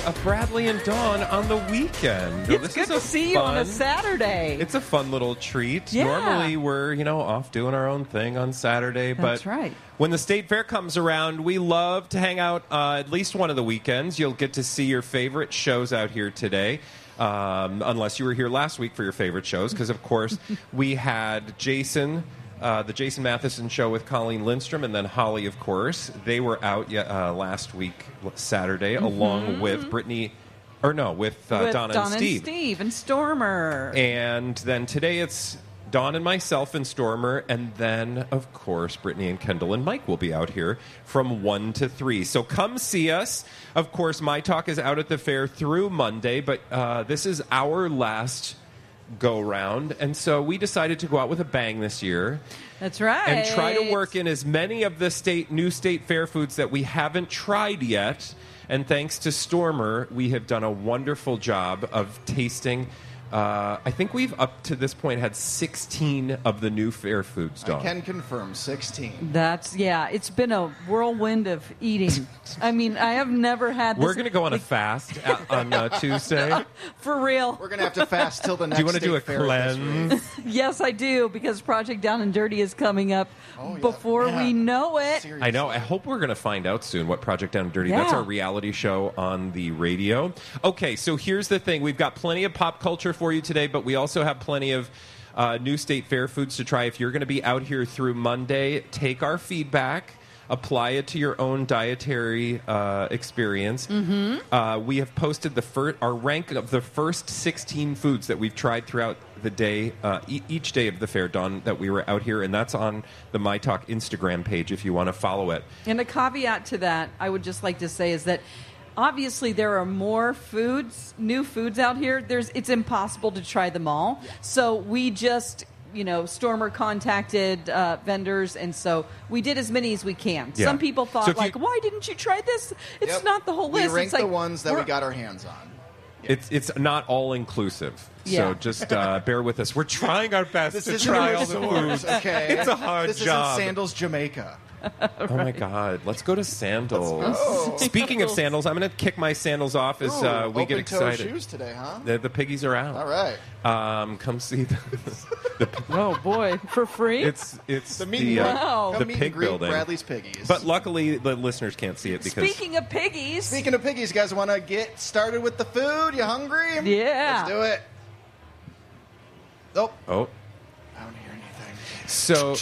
of Bradley and Dawn on the weekend. It's good to see you on a Saturday. It's a fun little treat. Yeah. Normally we're, off doing our own thing on Saturday. That's but right. When the State Fair comes around, we love to hang out at least one of the weekends. You'll get to see your favorite shows out here today. Unless you were here last week for your favorite shows, because, of course, we had Jason... the Jason Matheson Show with Colleen Lindstrom, and then Holly, of course. They were out last week, Saturday, along with Brittany, with Donna and Steve. Steve and Stormer. And then today it's Dawn and myself and Stormer, and then, of course, Brittany and Kendall and Mike will be out here from 1 to 3. So come see us. Of course, My Talk is out at the fair through Monday, but this is our last go round, and so we decided to go out with a bang this year. That's right. And try to work in as many of the new state fair foods that we haven't tried yet. And thanks to Stormer, we have done a wonderful job of tasting. I think we've up to this point had 16 of the new fair foods, Dawn. I can confirm 16. It's been a whirlwind of eating. I mean, I have never had this. We're going to go on a fast on Tuesday. For real. We're going to have to fast till the next Do you want to do a State Fair cleanse? Yes, I do, because Project Down and Dirty is coming up before we know it. Seriously. I know. I hope we're going to find out soon what Project Down and Dirty. Yeah. That's our reality show on the radio. Okay, so here's the thing. We've got plenty of pop culture for you today, but we also have plenty of new state fair foods to try. If you're going to be out here through Monday, take our feedback, apply it to your own dietary experience. We have posted our rank of the first 16 foods that we've tried throughout the day, each day of the fair, Dawn, that we were out here, and that's on the My Talk Instagram page if you want to follow it. And a caveat to that, I would just like to say, is that obviously there are more new foods out here. It's impossible to try them all. Yeah. So we just... Stormer contacted vendors, and so we did as many as we can. Yeah. Some people thought, why didn't you try this? It's not the whole list. We ranked it's the ones that we got our hands on. It's not all inclusive, Yeah. so just bear with us. We're trying our best This to isn't try a all the resort, foods. okay? It's a hard this job. This isn't Sandals, Jamaica. Oh my God! Let's go to sandals. go. Speaking of sandals, I'm going to kick my sandals off as we get open-toe excited. shoes today, huh? The piggies are out. All right. Come see Oh boy, for free? it's The meet and Wow. Come the meet and pig greet building. Bradley's Piggies. But luckily, the listeners can't see it because Speaking of piggies, Speaking of piggies, you guys want to get started with the food? You hungry? Yeah. Let's do it. Nope. oh, I don't hear anything. so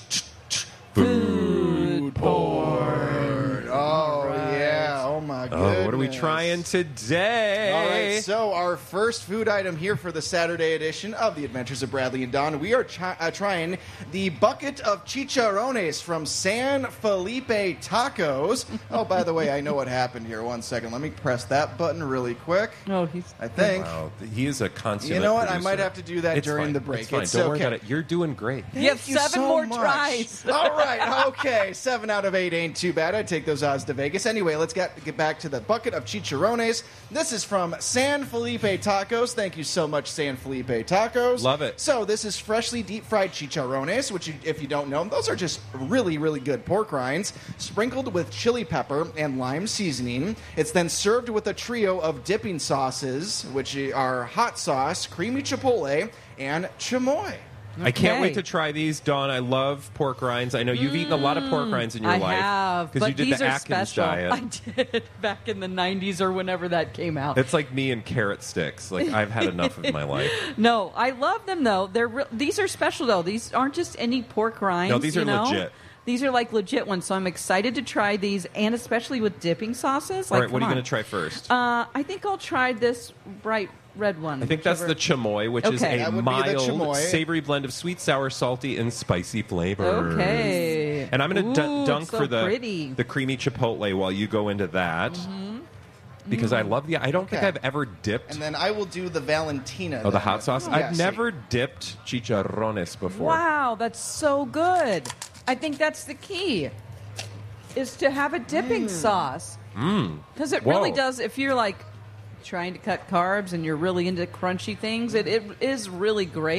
food Bored. Oh, yeah. Oh, my goodness. what are we trying today? All right, so our first food item here for the Saturday edition of The Adventures of Bradley and Dawn, we are trying the bucket of chicharrones from San Felipe Tacos. Oh, by the way, I know what happened here. 1 second. Let me press that button really quick. Oh, he's... I think. Wow, he is a consummate You know what? I producer. might have to do that It's during fine. the break. It's fine. It's Don't worry okay. about it. You're doing great. You have Thank 7 so more much. tries. All right, okay. 7 out of 8 ain't too bad. I'd take those odds to Vegas. Anyway, let's get back to the bucket of chicharrones. This is from San Felipe Tacos. Thank you so much, San Felipe Tacos. Love it. So this is freshly deep-fried chicharrones, which, if you don't know, those are just really, really good pork rinds, sprinkled with chili pepper and lime seasoning. It's then served with a trio of dipping sauces, which are hot sauce, creamy chipotle, and chamoy. I can't Okay. wait to try these, Dawn. I love pork rinds. I know you've eaten a lot of pork rinds in your I life. have, because but you did these the are Atkins special. diet. I did back in the 90s or whenever that came out. It's like me and carrot sticks. Like I've had enough of my life. No, I love them though. These are special though. These aren't just any pork rinds. No, these are you know? legit. These are like legit ones. So I'm excited to try these, and especially with dipping sauces. All Like, right, what are you come going to try first? on. I think I'll try this bright red one. I think that's the chamoy, which is Okay. a That would be the mild, chamoy. savory blend of sweet, sour, salty, and spicy flavors. Okay. And I'm going to Ooh, dunk it's so for the pretty. creamy chipotle while you go into that. Because I love the... I don't think Okay. I've ever dipped... And then I will do the Valentina. Oh, the then. hot sauce? Yeah, I've never dipped chicharrones before. Wow, that's so good. I think that's the key, is to have a dipping sauce. Because it really Whoa. does, if you're like trying to cut carbs and you're really into crunchy things, it is really great.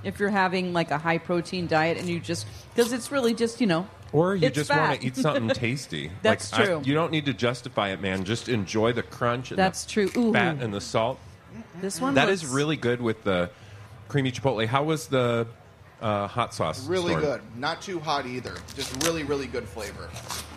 if you're having like a high protein diet and you just because it's really just Or you it's just fat. want to eat something tasty. That's true. You don't need to justify it, man. Just enjoy the crunch and That's the true. Ooh. fat and the salt. This one That looks, is really good with the creamy chipotle. How was the hot sauce? Really Storm? good. Not too hot either. Just really, really good flavor.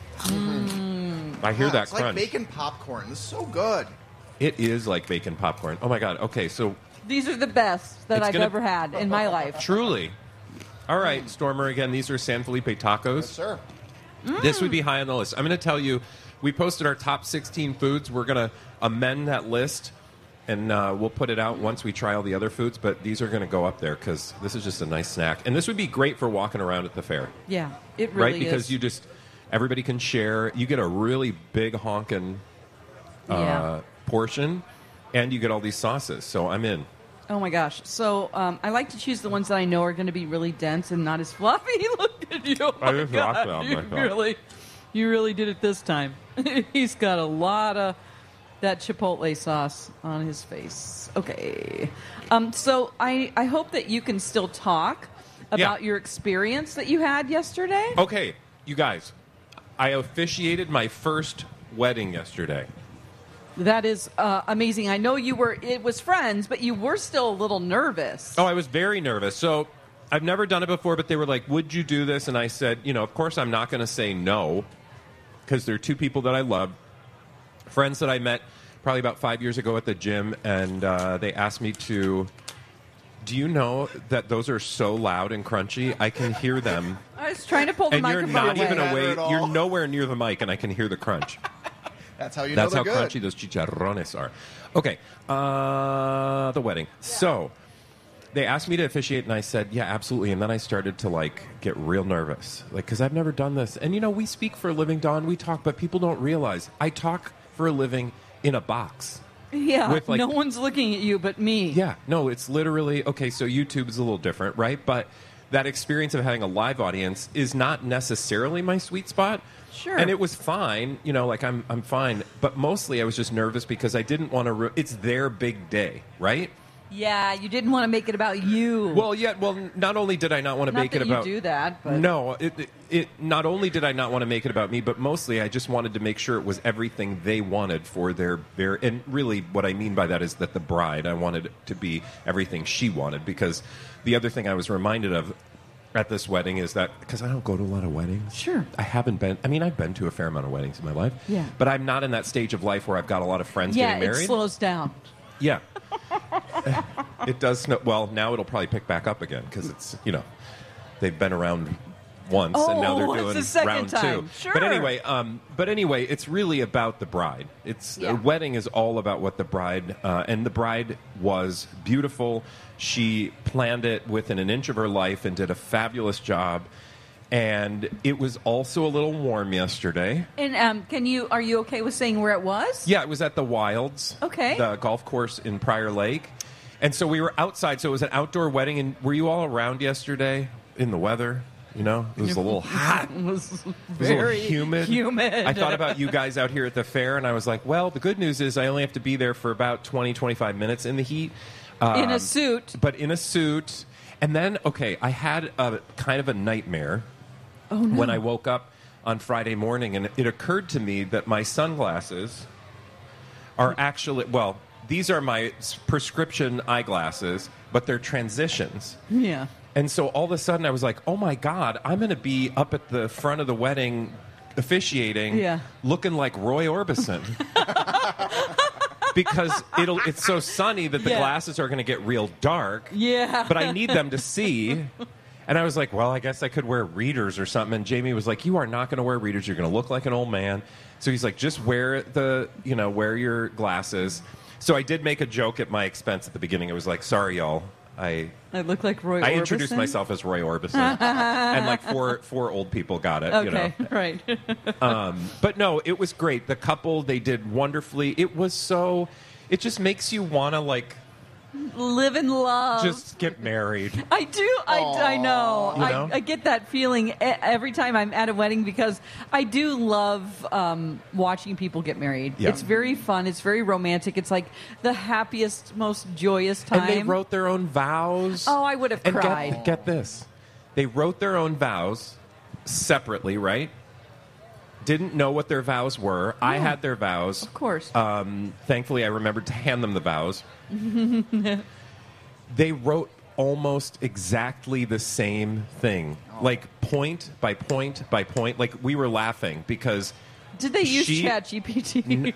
I hear that it's crunch. like bacon popcorn. This is so good. It is like bacon popcorn. Oh my god. Okay, so these are the best that It's I've gonna- ever had in my life. truly. All right, Stormer. Again, these are San Felipe tacos. Yes, sir. This would be high on the list. I'm going to tell you, we posted our top 16 foods. We're going to amend that list, and we'll put it out once we try all the other foods. But these are going to go up there because this is just a nice snack, and this would be great for walking around at the fair, Yeah, it really right? Because is. everybody can share. You get a really big honking Yeah. portion, and you get all these sauces. So I'm in. Oh my gosh! So I like to choose the ones that I know are going to be really dense and not as fluffy. Look at you! Oh I my just rocked God. that You really did it this time. He's got a lot of that chipotle sauce on his face. Okay, so I hope that you can still talk about your experience that you had yesterday. Okay, you guys, I officiated my first wedding yesterday. That is amazing. I know it was friends, but you were still a little nervous. Oh, I was very nervous. So I've never done it before, but they were like, would you do this? And I said, of course I'm not going to say no because they're two people that I love, friends that I met probably about 5 years ago at the gym, and they asked me to, do you know that those are so loud and crunchy? I can hear them. I was trying to pull the And you're microphone not away. even away. At all. You're nowhere near the mic, and I can hear the crunch. That's how you That's know how they're good. crunchy those chicharrones are. Okay, the wedding. So they asked me to officiate, and I said, yeah, absolutely. And then I started to, get real nervous, because I've never done this. And, we speak for a living, Dawn. We talk, but people don't realize I talk for a living in a box. Yeah, With, no one's looking at you but me. Yeah, no, it's literally, okay, so YouTube is a little different, right? But that experience of having a live audience is not necessarily my sweet spot. Sure. And it was fine, I'm fine. But mostly I was just nervous because I didn't want to, it's their big day, right? Yeah, you didn't want to make it about you. Well, not only did I not want to Not make it that about... you do that, but No, it not only did I not want to make it about me, but mostly I just wanted to make sure it was everything they wanted for their and really what I mean by that is that the bride, I wanted it to be everything she wanted, because the other thing I was reminded of at this wedding is that, because I don't go to a lot of weddings. Sure. I've been to a fair amount of weddings in my life. Yeah. But I'm not in that stage of life where I've got a lot of friends yeah, getting it married. slows down. Yeah. It does snow. Well, now it'll probably pick back up again because it's, they've been around once and now Oh, they're it's doing the second round time. two. Sure. But anyway, it's really about the bride. Yeah. A wedding is all about what the bride, and the bride was beautiful. She planned it within an inch of her life and did a fabulous job. And it was also a little warm yesterday. And are you okay with saying where it was? Yeah, it was at the Wilds. Okay. The golf course in Prior Lake. And so we were outside, so it was an outdoor wedding. And were you all around yesterday in the weather? It was a little hot. It was It was very a little humid. I thought about about you guys out here at the fair, and I was like, well, the good news is I only have to be there for about 20, 25 minutes in the heat. in a suit. But in a suit. And then, okay, I had a kind of a nightmare when I woke up on Friday morning, and it occurred to me that my sunglasses are actually, these are my prescription eyeglasses, but they're transitions. Yeah. And so all of a sudden I was like, oh my God, I'm going to be up at the front of the wedding officiating looking like Roy Orbison. Because it's so sunny that the glasses are going to get real dark. Yeah. But I need them to see. And I was like, well, I guess I could wear readers or something. And Jamie was like, you are not going to wear readers. You're going to look like an old man. So he's like, just wear wear your glasses. So I did make a joke at my expense at the beginning. It was like, sorry, y'all. I look like Roy Orbison? I introduced myself as Roy Orbison. And like four old people got it. Okay, right. But no, it was great. The couple, they did wonderfully. It just makes you want to live in love. Just get married. I do. I know. You know? I get that feeling every time I'm at a wedding because I do love watching people get married. Yeah. It's very fun. It's very romantic. It's like the happiest, most joyous time. And they wrote their own vows. Oh, I would have And cried. get this. They wrote their own vows separately, right? Didn't know what their vows were. I had their vows. Of course. Thankfully, I remembered to hand them the vows. They wrote almost exactly the same thing. Like point by point by point. Like we were laughing because Did they use she- ChatGPT?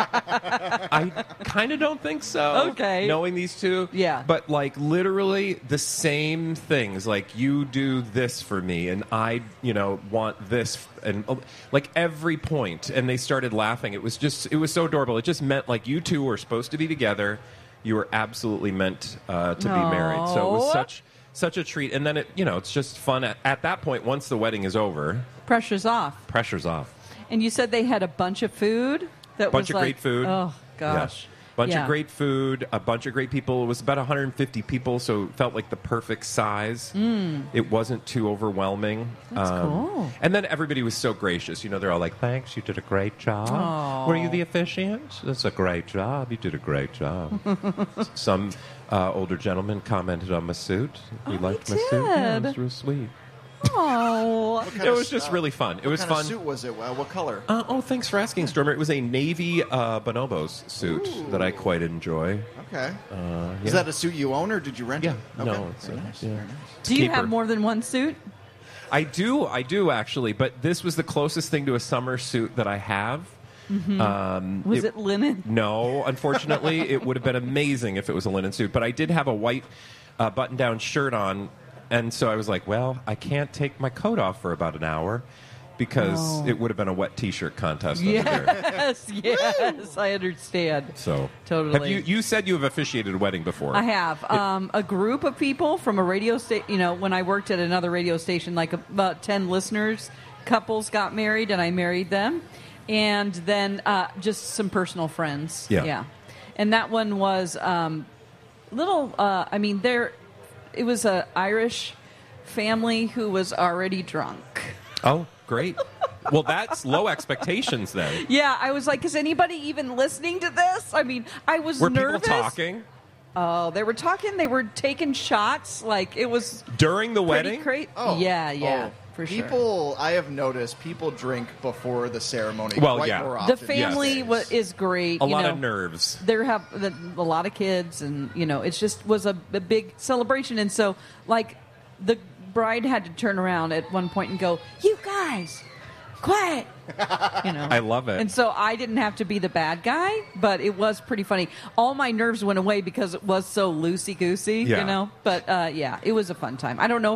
I kind of don't think so. Okay. Knowing these two. Yeah. But like literally the same things. Like you do this for me and I, want this and like every point. And they started laughing. It was so adorable. It just meant like you two were supposed to be together. You were absolutely meant to be married. So it was such a treat. And then it's just fun at that point. Once the wedding is over, Pressure's off. pressure's off. And you said they had a bunch of food. Bunch of great food. Oh gosh. Yeah. Bunch Yeah. of great food, a bunch of great people. It was about 150 people, so it felt like the perfect size. It wasn't too overwhelming. That's cool. And then everybody was so gracious. They're all like, thanks, you did a great job. Aw. Were you the officiant? That's a great job. You did a great job. Some older gentleman commented on my suit. He liked my suit. Yeah, it did? was real sweet. Oh. It was just really fun. It was What fun. kind of suit was it? What color? Thanks for asking, Stormer. It was a navy bonobos suit that I quite enjoy. Okay. Yeah. Is that a suit you own, or did you rent Yeah. it? Okay. No, it's Very a- nice. yeah. Very nice. Do you keeper. have more than one suit? I do actually, but this was the closest thing to a summer suit that I have. Was it linen? No, unfortunately, it would have been amazing if it was a linen suit. But I did have a white button-down shirt on, and so I was like, well, I can't take my coat off for about an hour because Oh. it would have been a wet T-shirt contest under there. Yes, I understand. So Totally. Have you said you have officiated a wedding before? I have a group of people from a radio station. When I worked at another radio station, like about 10 listeners, couples got married, and I married them, and then just some personal friends. Yeah. And that one was little. It was an Irish family who was already drunk. Oh, great. Well, that's low expectations then. Yeah, I was like, is anybody even listening to this? I mean, I was Were nervous. people talking Oh, they were talking. They were taking shots. Like it was during the pretty wedding? crazy. Oh, Yeah, for sure. People, I have noticed, people drink before the ceremony. Well, quite yeah. more The often family these days. is great. A you lot know. of nerves. There have a lot of kids, and it just was a big celebration. And so, like, the bride had to turn around at one point and go, "You guys, quiet." I love it. And so I didn't have to be the bad guy, but it was pretty funny. All my nerves went away because it was so loosey goosey, Yeah. But yeah, it was a fun time. I don't know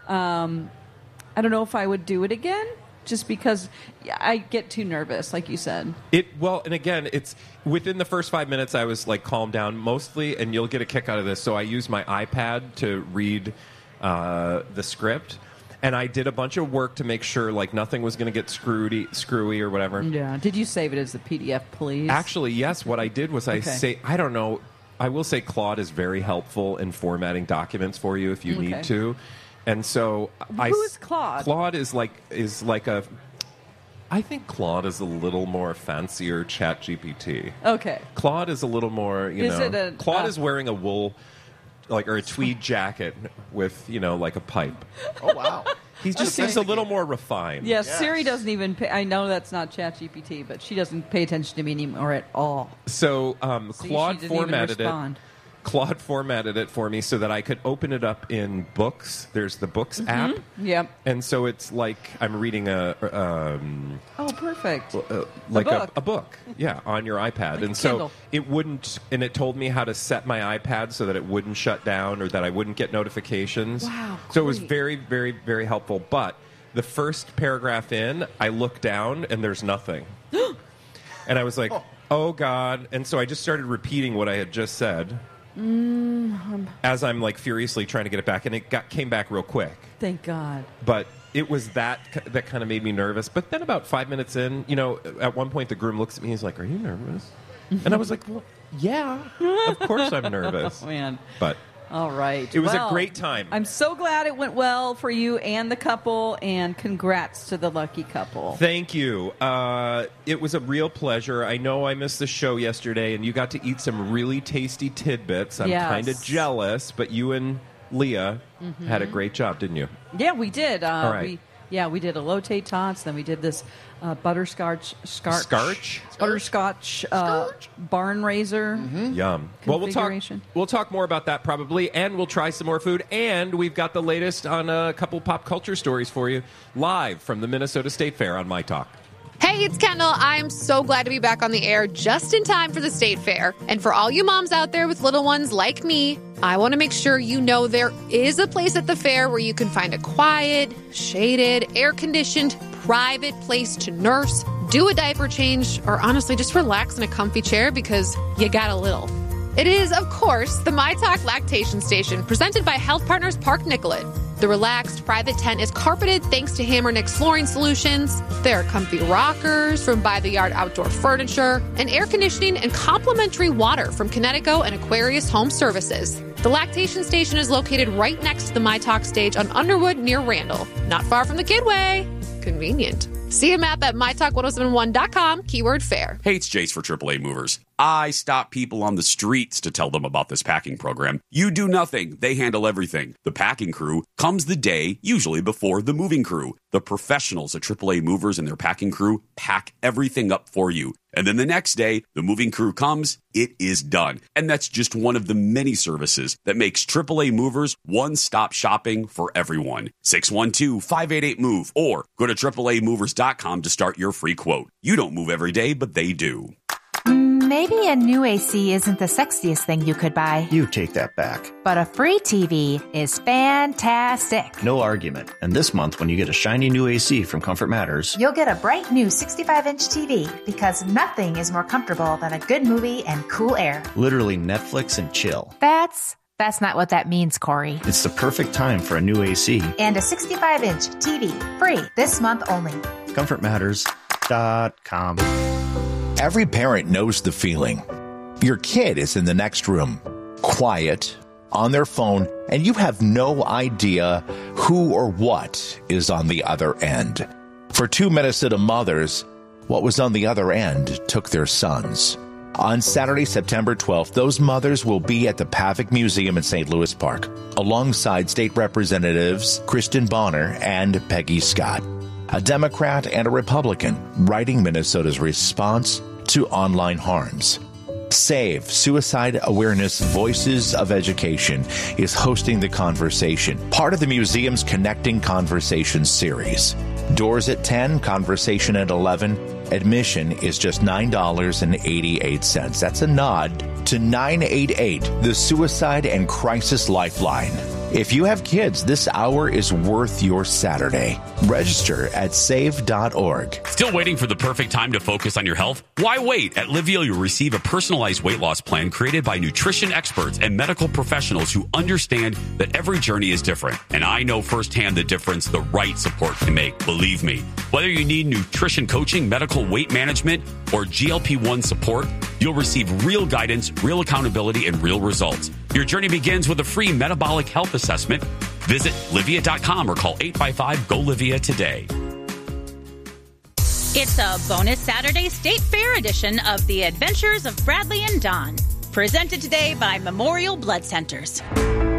if I would do it again, just because I get too nervous, like you said. And again, it's within the first 5 minutes I was like calmed down mostly, and you'll get a kick out of this. So I used my iPad to read the script, and I did a bunch of work to make sure like nothing was going to get screwy or whatever. Yeah. Did you save it as a PDF, please? Actually, yes. What I did was I don't know. I will say Claude is very helpful in formatting documents for you if you Okay. need to. And so Who is Claude? Claude is like a. I think Claude is a little more fancier ChatGPT. Okay. Claude is a little more, Is it a- Claude is wearing a wool, or a tweed jacket with, like a pipe. Oh, wow. He just seems a little more refined. Yes, Yes. Siri doesn't even pay. I know that's not ChatGPT, but she doesn't pay attention to me anymore at all. So See, Claude she didn't even formatted it. respond. Claude formatted it for me so that I could open it up in Books. There's the Books app, Yep. and so it's like I'm reading Oh, perfect. a book, yeah, on your iPad. a And so Kindle. it wouldn't, and it told me how to set my iPad so that it wouldn't shut down or that I wouldn't get notifications. Wow, So it was great. very, very, very helpful. But the first paragraph in, I look down and there's nothing. And I was like, oh God. And so I just started repeating what I had just said as I'm like furiously trying to get it back. And it came back real quick. Thank God. But it was that kind of made me nervous. But then about 5 minutes in, at one point the groom looks at me. He's like, "Are you nervous?" And I was like, well, yeah, of course I'm nervous. Oh, man. But all right. it was a great time. I'm so glad it went well for you and the couple, and congrats to the lucky couple. Thank you. It was a real pleasure. I know I missed the show yesterday, and you got to eat some really tasty tidbits. I'm kind of jealous, but you and Leah had a great job, didn't you? Yeah, we did. All right. We did elote tots, then we did this butterscotch barn raiser. Yum. Well, we'll talk more about that probably, and we'll try some more food, and we've got the latest on a couple pop culture stories for you live from the Minnesota State Fair on My Talk. Hey, it's Kendall. I'm so glad to be back on the air just in time for the State Fair. And for all you moms out there with little ones like me, I want to make sure you know there is a place at the fair where you can find a quiet, shaded, air-conditioned, private place to nurse, do a diaper change, or honestly just relax in a comfy chair because you got a little. It is, of course, the My Talk Lactation Station, presented by Health Partners Park Nicollet. The relaxed private tent is carpeted thanks to Hammer Nick's Flooring Solutions. There are comfy rockers from By the Yard Outdoor Furniture, and air conditioning and complimentary water from Connecticut and Aquarius Home Services. The Lactation Station is located right next to the My Talk stage on Underwood near Randall, not far from the Kidway. Convenient. See a map at mytalk1071.com, keyword fair. Hey, it's Jace for AAA Movers. I stop people on the streets to tell them about this packing program. You do nothing. They handle everything. The packing crew comes the day, usually before the moving crew. The professionals at AAA Movers and their packing crew pack everything up for you. And then the next day, the moving crew comes, it is done. And that's just one of the many services that makes AAA Movers one-stop shopping for everyone. 612-588-MOVE or go to AAAmovers.com to start your free quote. You don't move every day, but they do. Maybe a new AC isn't the sexiest thing you could buy. You take that back. But a free TV is fantastic. No argument. And this month, when you get a shiny new AC from Comfort Matters, you'll get a bright new 65-inch TV because nothing is more comfortable than a good movie and cool air. Literally Netflix and chill. That's not what that means, Corey. It's the perfect time for a new AC. And a 65-inch TV. Free this month only. ComfortMatters.com. Every parent knows the feeling. Your kid is in the next room, quiet, on their phone, and you have no idea who or what is on the other end. For 2 Minnesota mothers, what was on the other end took their sons. On Saturday, September 12th, those mothers will be at the Pavic Museum in St. Louis Park, alongside State Representatives Kristen Bonner and Peggy Scott, a Democrat and a Republican, writing Minnesota's response to online harms. SAVE, Suicide Awareness Voices of Education, is hosting the conversation, part of the museum's Connecting Conversations series. Doors at 10, conversation at 11. Admission is just $9.88. That's a nod to 988, the Suicide and Crisis Lifeline. If you have kids, this hour is worth your Saturday. Register at save.org. Still waiting for the perfect time to focus on your health? Why wait? At Livea, you'll receive a personalized weight loss plan created by nutrition experts and medical professionals who understand that every journey is different. And I know firsthand the difference the right support can make. Believe me. Whether you need nutrition coaching, medical weight management, or GLP-1 support, you'll receive real guidance, real accountability, and real results. Your journey begins with a free metabolic health assessment. Visit Livea.com or call 855-GO-LIVEA today. It's a bonus Saturday State Fair edition of The Adventures of Bradley and Dawn, presented today by Memorial Blood Centers.